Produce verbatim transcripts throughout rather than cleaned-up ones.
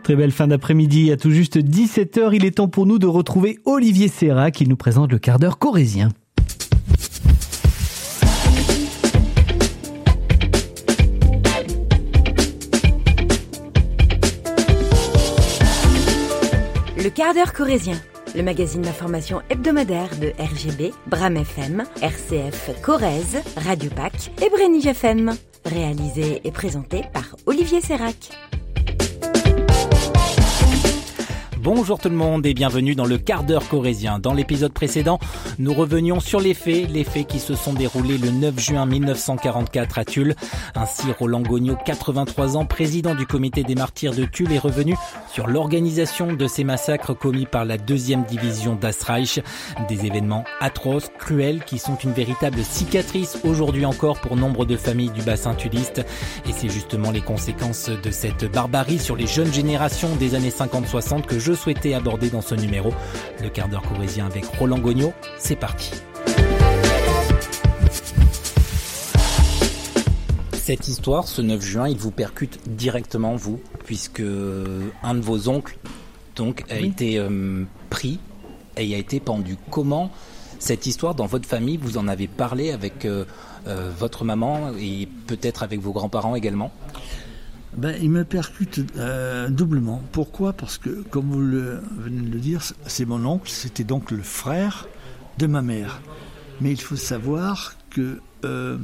Très belle fin d'après-midi, à tout juste dix-sept heures, il est temps pour nous de retrouver Olivier Serra qui nous présente le quart d'heure corrézien. Le quart d'heure corrézien, le magazine d'information hebdomadaire de R G B, Bram F M, R C F Corrèze, Radio P A C et Brenige F M. Réalisé et présenté par Olivier Serrac. Bonjour tout le monde et bienvenue dans le quart d'heure corrézien. Dans l'épisode précédent, nous revenions sur les faits, les faits qui se sont déroulés le neuf juin mille neuf cent quarante-quatre à Tulle. Ainsi, Roland Gognaud, quatre-vingt-trois ans, président du comité des martyrs de Tulle, est revenu sur l'organisation de ces massacres commis par la deuxième division Das Reich. Des événements atroces, cruels, qui sont une véritable cicatrice aujourd'hui encore pour nombre de familles du bassin tulliste. Et c'est justement les conséquences de cette barbarie sur les jeunes générations des années cinquante soixante que je souhaitais aborder dans ce numéro. Le quart d'heure corrézien avec Roland Gognaud, c'est parti. Cette histoire, ce neuf juin, il vous percute directement, vous, puisque un de vos oncles donc, a oui. été euh, pris et a été pendu. Comment cette histoire, dans votre famille, vous en avez parlé avec euh, euh, votre maman et peut-être avec vos grands-parents également ? Ben, il me percute euh, doublement. Pourquoi ? Parce que, comme vous le, venez de le dire, c'est mon oncle, c'était donc le frère de ma mère. Mais il faut savoir que euh,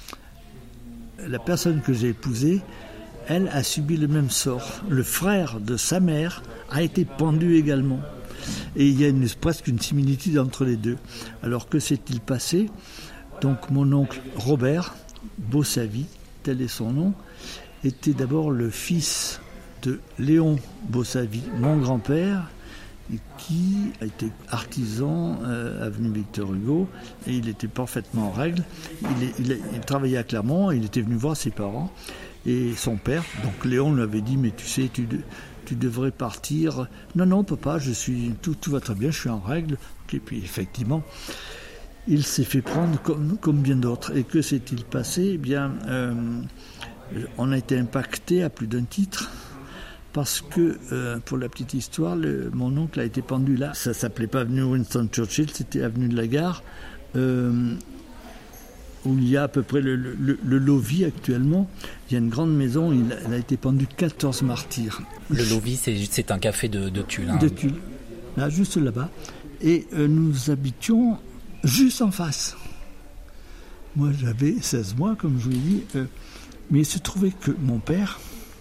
la personne que j'ai épousée, elle a subi le même sort. Le frère de sa mère a été pendu également. Et il y a une, presque une similitude entre les deux. Alors que s'est-il passé ? Donc mon oncle Robert Bossavy, tel est son nom, était d'abord le fils de Léon Bossavy, mon grand-père, qui a été artisan euh, avenue Victor Hugo, et il était parfaitement en règle. Il, est, il, a, il travaillait à Clermont, il était venu voir ses parents, et son père, donc Léon lui avait dit, mais tu sais, tu, de, tu devrais partir. Non, non, papa, je suis, tout, tout va très bien, je suis en règle. Et puis effectivement, il s'est fait prendre comme, comme bien d'autres. Et que s'est-il passé ? Eh bien... Euh, on a été impacté à plus d'un titre parce que, euh, pour la petite histoire, le, mon oncle a été pendu là. Ça ne s'appelait pas avenue Winston Churchill, c'était avenue de la Gare, euh, où il y a à peu près le, le, le Lovi actuellement. Il y a une grande maison, il a, elle a été pendu quatorze martyrs. Le Lovi, c'est, c'est un café de, de Tulle. Hein. De Tulle, là, juste là-bas. Et euh, nous habitions juste en face. Moi, j'avais seize mois, comme je vous l'ai dit. Euh, Mais il se trouvait que mon père,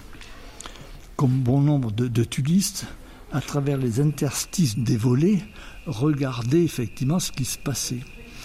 comme bon nombre de, de tullistes, à travers les interstices des volets, regardait effectivement ce qui se passait.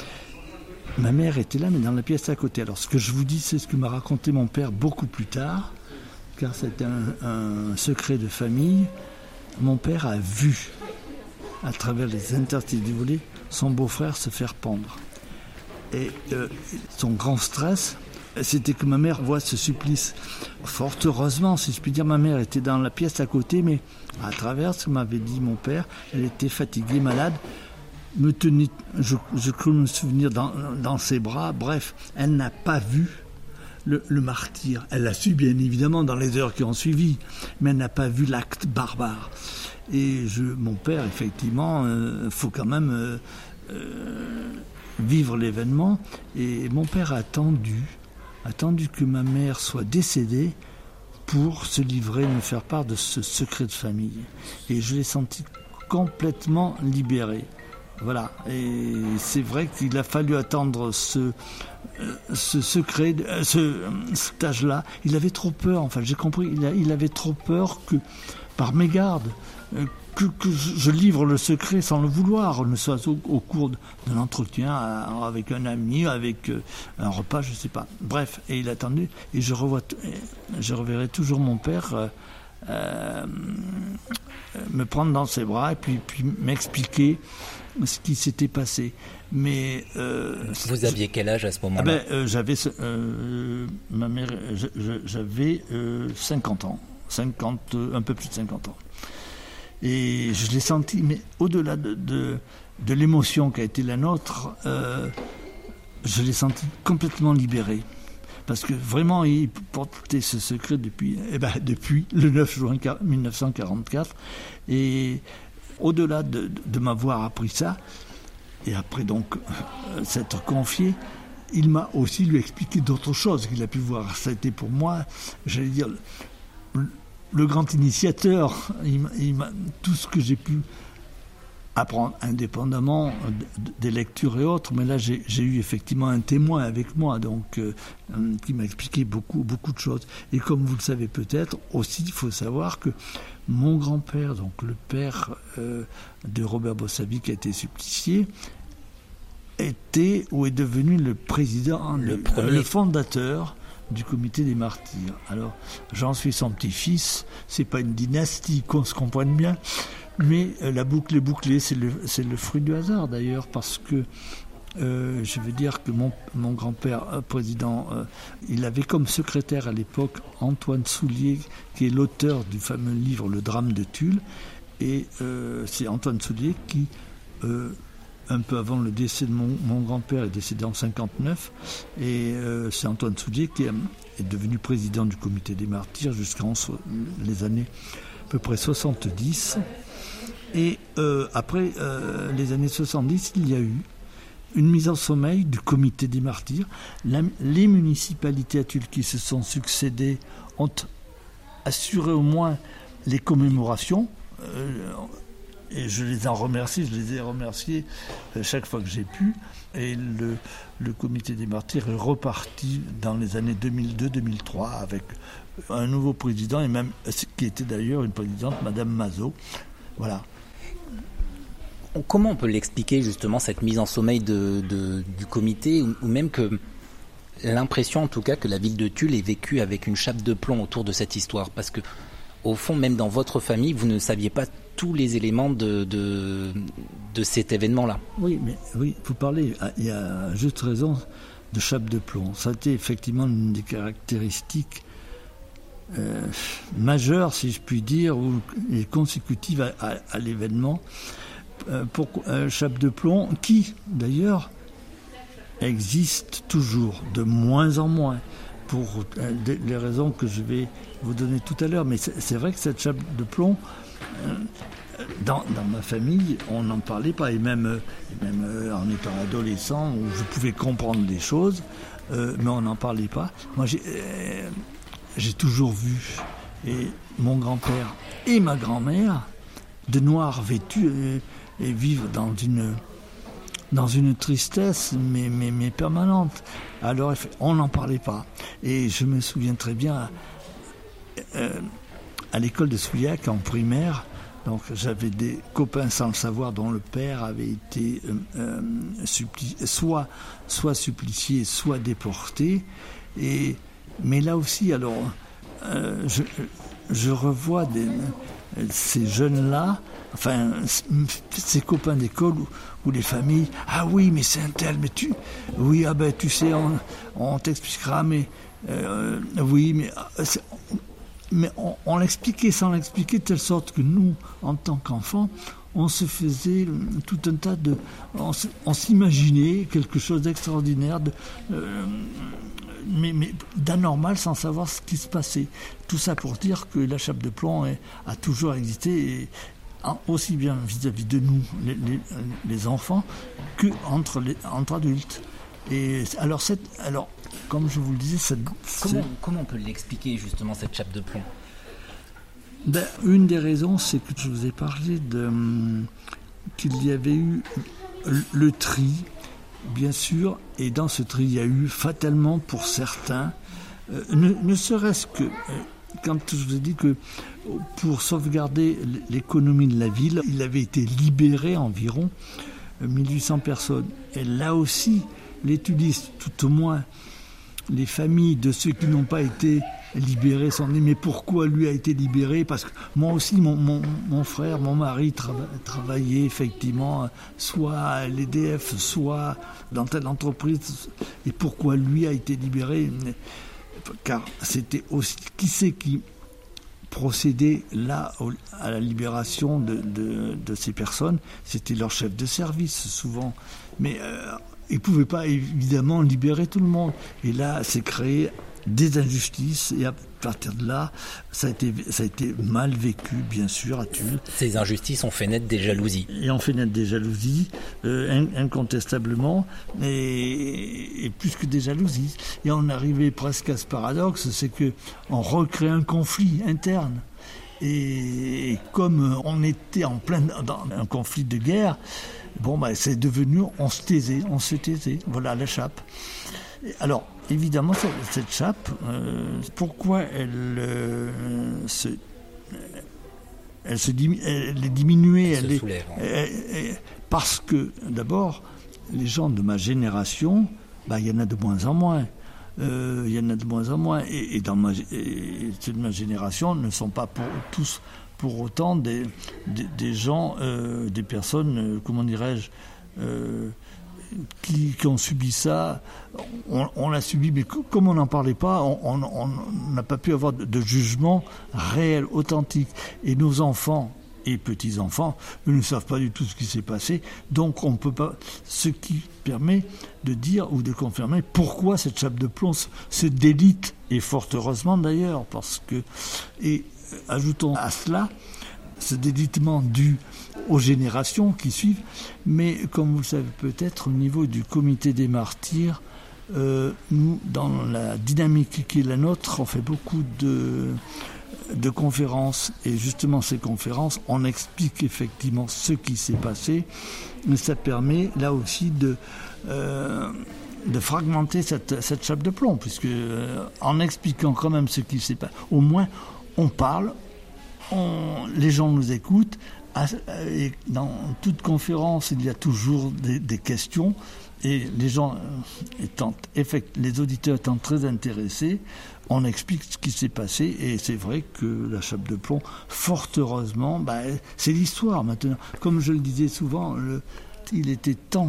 Ma mère était là, mais dans la pièce à côté. Alors ce que je vous dis, c'est ce que m'a raconté mon père beaucoup plus tard, car c'était un, un secret de famille. Mon père a vu, à travers les interstices des volets, son beau-frère se faire pendre. Et euh, son grand stress... c'était que ma mère voit ce supplice. Fort heureusement, si je puis dire, ma mère était dans la pièce à côté, mais à travers ce que m'avait dit mon père, elle était fatiguée, malade, me tenait, je, je crus me souvenir dans, dans ses bras. Bref, elle n'a pas vu le, le martyr. Elle l'a su, bien évidemment, dans les heures qui ont suivi, mais elle n'a pas vu l'acte barbare. Et je, mon père, effectivement, il euh, faut quand même euh, euh, vivre l'événement. Et mon père a attendu attendu que ma mère soit décédée pour se livrer, me faire part de ce secret de famille. Et je l'ai senti complètement libéré. Voilà. Et c'est vrai qu'il a fallu attendre ce, ce secret, ce, cet âge-là. Il avait trop peur, enfin j'ai compris, il, a, il avait trop peur que, par mégarde, que, que je livre le secret sans le vouloir, ne soit au, au cours d'un entretien avec un ami, avec un repas, je ne sais pas. Bref, et il a attendu, et je, revois, je reverrai toujours mon père euh, euh, me prendre dans ses bras et puis, puis m'expliquer ce qui s'était passé. Mais euh, vous aviez quel âge à ce moment-là ? Ah ben, euh, j'avais, euh, ma mère, je, je, j'avais euh, cinquante ans, cinquante, un peu plus de cinquante ans. Et je l'ai senti, mais au-delà de, de, de l'émotion qui a été la nôtre, euh, je l'ai senti complètement libéré. parce que vraiment, il portait ce secret depuis, eh ben, depuis le neuf juin mille neuf cent quarante-quatre. Et au-delà de, de m'avoir appris ça, et après donc euh, s'être confié, il m'a aussi lui expliqué d'autres choses qu'il a pu voir. Ça a été pour moi, j'allais dire, le, le grand initiateur. Il m'a, il m'a, tout ce que j'ai pu apprendre indépendamment des lectures et autres, mais là j'ai, j'ai eu effectivement un témoin avec moi, donc euh, qui m'a expliqué beaucoup, beaucoup de choses. Et comme vous le savez peut-être, aussi il faut savoir que mon grand-père, donc le père euh, de Robert Bossabi qui a été supplicié, était ou est devenu le président, le, le, le fondateur du comité des martyrs. Alors j'en suis son petit-fils, c'est pas une dynastie, qu'on se comprenne bien. Mais euh, la boucle est bouclée, c'est le, c'est le fruit du hasard d'ailleurs, parce que euh, je veux dire que mon, mon grand-père euh, président, euh, il avait comme secrétaire à l'époque Antoine Soulier, qui est l'auteur du fameux livre Le drame de Tulle, et euh, c'est Antoine Soulier qui, euh, un peu avant le décès de mon, mon grand-père, est décédé en cinquante-neuf, et euh, c'est Antoine Soulier qui est, est devenu président du comité des martyrs jusqu'en so- les années à peu près soixante-dix. Et euh, après euh, les années soixante-dix, il y a eu une mise en sommeil du comité des martyrs. La, les municipalités à Tulle qui se sont succédées ont assuré au moins les commémorations. Euh, et je les en remercie, je les ai remerciés chaque fois que j'ai pu. Et le, le comité des martyrs est reparti dans les années deux mille deux deux mille trois avec un nouveau président, et même qui était d'ailleurs une présidente, Madame Mazot. Voilà. Comment on peut l'expliquer justement, cette mise en sommeil de, de, du comité, ou, ou même que l'impression en tout cas que la ville de Tulle est vécue avec une chape de plomb autour de cette histoire, parce que au fond, même dans votre famille, vous ne saviez pas tous les éléments de, de, de cet événement-là. Oui, mais oui, vous parlez, il y a juste raison, de chape de plomb. Ça a été effectivement une des caractéristiques euh, majeures, si je puis dire, ou et consécutives à, à, à l'événement. Euh, pour euh, chape de plomb, qui d'ailleurs existe toujours, de moins en moins, pour euh, des, les raisons que je vais vous donner tout à l'heure. Mais c'est, c'est vrai que cette chape de plomb, euh, dans, dans ma famille, on n'en parlait pas. Et même, euh, et même euh, en étant adolescent, où je pouvais comprendre des choses, euh, mais on n'en parlait pas. Moi, j'ai, euh, j'ai toujours vu, et mon grand-père et ma grand-mère, de noir vêtus, euh, et vivre dans une, dans une tristesse, mais, mais, mais permanente. Alors, on n'en parlait pas. Et je me souviens très bien, euh, à l'école de Souillac, en primaire, donc j'avais des copains sans le savoir, dont le père avait été euh, euh, suppli- soit, soit supplicié, soit déporté. Et, mais là aussi, alors, euh, je, je revois des... ces jeunes-là, enfin, ces copains d'école où, où les familles, ah oui, mais c'est un tel, mais tu, oui, ah ben tu sais, on, on t'expliquera, mais euh, oui, mais, mais on, on l'expliquait sans l'expliquer, de telle sorte que nous, en tant qu'enfants, on se faisait tout un tas de, on, on s'imaginait quelque chose d'extraordinaire, de, euh, Mais, mais d'anormal sans savoir ce qui se passait. Tout ça pour dire que la chape de plomb est, a toujours existé, et, aussi bien vis-à-vis de nous, les, les, les enfants, que entre, les, entre adultes. Et alors, cette, alors, comme je vous le disais, cette, comment, comment on peut l'expliquer justement, cette chape de plomb? Ben, une des raisons, c'est que je vous ai parlé de, qu'il y avait eu le, le tri. Bien sûr, et dans ce tri, il y a eu fatalement pour certains, euh, ne, ne serait-ce que, euh, quand je vous ai dit que pour sauvegarder l'économie de la ville, il avait été libéré environ euh, mille huit cents personnes. Et là aussi, les tudistes, tout au moins les familles de ceux qui n'ont pas été libérés, sont dit mais pourquoi lui a été libéré? Parce que moi aussi, mon, mon, mon frère, mon mari trava, travaillait effectivement soit à l'E D F, soit dans telle entreprise, et pourquoi lui a été libéré? Car c'était aussi, qui c'est qui procédait là à la libération de, de, de ces personnes? C'était leur chef de service souvent. Mais euh, ils ne pouvaient pas évidemment libérer tout le monde. Et là, c'est créé des injustices, et à partir de là, ça a été, ça a été mal vécu, bien sûr, à Tulle. Ces injustices ont fait naître des jalousies. Et ont fait naître des jalousies, euh, incontestablement, et, et plus que des jalousies. Et on arrivait presque à ce paradoxe, c'est qu'on recrée un conflit interne. Et comme on était en plein dans un conflit de guerre, bon, bah, c'est devenu, on se taisait, on se taisait. Voilà la chape. Alors, évidemment, cette, cette chape, euh, pourquoi elle, euh, se, elle, se diminue, elle est diminuée Elle, elle se est, soulève. Hein. Elle, elle, parce que, d'abord, les gens de ma génération, bah, il y en a de moins en moins. Euh, il y en a de moins en moins. Et, et, dans ma, et ceux de ma génération ne sont pas pour, tous pour autant des, des, des gens, euh, des personnes, euh, comment dirais-je, euh, Qui, qui ont subi ça. On, on l'a subi, mais comme on n'en parlait pas, on n'a pas pu avoir de, de jugement réel, authentique. Et nos enfants et petits-enfants, eux ne savent pas du tout ce qui s'est passé, donc on peut pas. Ce qui permet de dire ou de confirmer pourquoi cette chape de plomb se délite, et fort heureusement d'ailleurs, parce que. Et ajoutons à cela ce délitement dû aux générations qui suivent, mais comme vous le savez peut-être, au niveau du comité des martyrs, euh, nous, dans la dynamique qui est la nôtre, on fait beaucoup de, de conférences, et justement ces conférences, on explique effectivement ce qui s'est passé, mais ça permet là aussi de, euh, de fragmenter cette, cette chape de plomb, puisque euh, en expliquant quand même ce qui s'est passé, au moins on parle, on, les gens nous écoutent. Et dans toute conférence, il y a toujours des, des questions, et les gens étant, les auditeurs étant très intéressés, on explique ce qui s'est passé, et c'est vrai que la chape de plomb, fort heureusement, bah, c'est l'histoire maintenant. Comme je le disais souvent, le, il était temps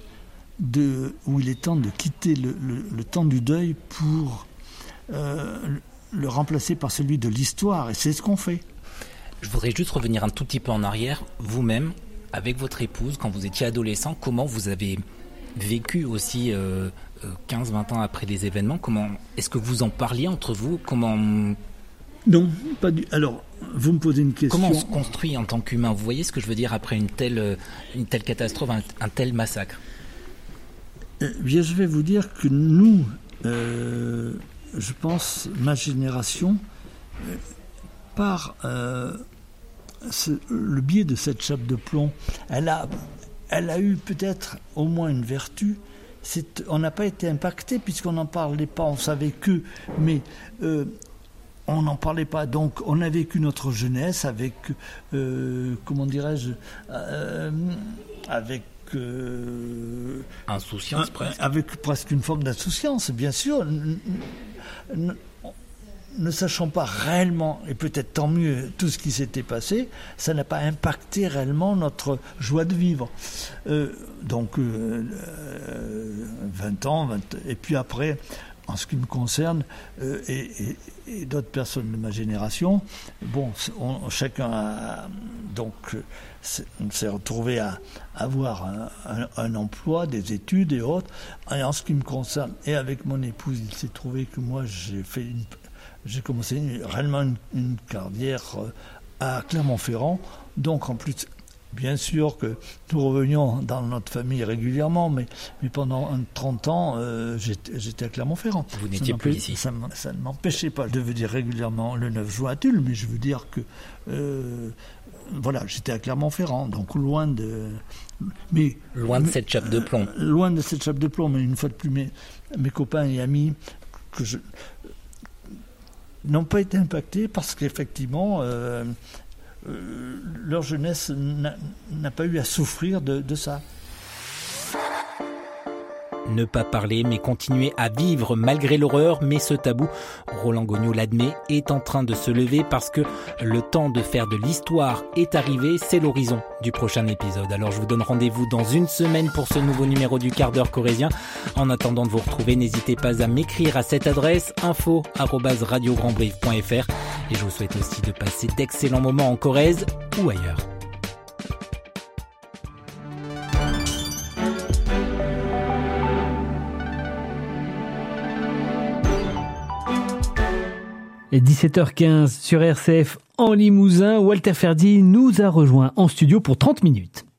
de, ou il est temps de quitter le, le, le temps du deuil pour euh, le remplacer par celui de l'histoire, et c'est ce qu'on fait. Je voudrais juste revenir un tout petit peu en arrière. Vous-même, avec votre épouse, quand vous étiez adolescent, comment vous avez vécu aussi euh, quinze vingt ans après les événements? Comment, est-ce que vous en parliez entre vous? Comment... Non, pas du... Alors, vous me posez une question... Comment on se construit en tant qu'humain? Vous voyez ce que je veux dire après une telle, une telle catastrophe, un, un tel massacre? Eh bien, je vais vous dire que nous, euh, je pense, ma génération, euh, par... Euh, Ce, le biais de cette chape de plomb, elle a, elle a eu peut-être au moins une vertu. C'est, on n'a pas été impacté puisqu'on n'en parlait pas, on savait que, mais euh, on n'en parlait pas. Donc on a vécu notre jeunesse avec, euh, comment dirais-je, euh, avec euh, insouciance un, presque. Avec presque une forme d'insouciance, bien sûr. N- n- Ne sachant pas réellement, et peut-être tant mieux, tout ce qui s'était passé, ça n'a pas impacté réellement notre joie de vivre. Euh, donc, euh, euh, vingt ans, vingt, et puis après, en ce qui me concerne, euh, et, et, et d'autres personnes de ma génération, bon, on, chacun a, donc, on s'est retrouvé à avoir un, un, un emploi, des études et autres. Et en ce qui me concerne, et avec mon épouse, il s'est trouvé que moi, j'ai fait une... J'ai commencé une, réellement une, une carrière à Clermont-Ferrand. Donc, en plus, bien sûr que nous revenions dans notre famille régulièrement, mais, mais pendant trente ans, euh, j'étais, j'étais à Clermont-Ferrand. Vous n'étiez plus ici. Ça, ça ne m'empêchait pas de venir régulièrement le neuf juin à Tulle, mais je veux dire que... Euh, voilà, j'étais à Clermont-Ferrand, donc loin de... Mais, loin de mais, cette chape de plomb. Euh, loin de cette chape de plomb, mais une fois de plus, mes, mes copains et amis que je... n'ont pas été impactés parce qu'effectivement, euh, euh, leur jeunesse n'a, n'a pas eu à souffrir de, de ça. Ne pas parler, mais continuer à vivre malgré l'horreur. Mais ce tabou, Roland Gognaud l'admet, est en train de se lever parce que le temps de faire de l'histoire est arrivé. C'est l'horizon du prochain épisode. Alors je vous donne rendez-vous dans une semaine pour ce nouveau numéro du quart d'heure corrézien. En attendant de vous retrouver, n'hésitez pas à m'écrire à cette adresse info arobase radio grand brive point f r. Et je vous souhaite aussi de passer d'excellents moments en Corrèze ou ailleurs. dix-sept heures quinze sur R C F en Limousin. Walter Ferdi nous a rejoint en studio pour trente minutes.